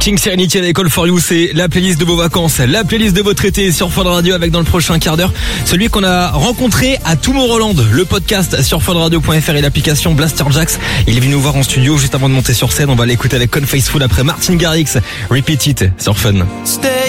King Serenity avec All For You, c'est la playlist de vos vacances, la playlist de votre été sur Fun Radio, avec dans le prochain quart d'heure celui qu'on a rencontré à Tomorrowland, le podcast sur funradio.fr et l'application Blaster Jax. Il est venu nous voir en studio juste avant de monter sur scène. On va l'écouter avec Con Faithful après Martin Garrix. Repeat It sur Fun.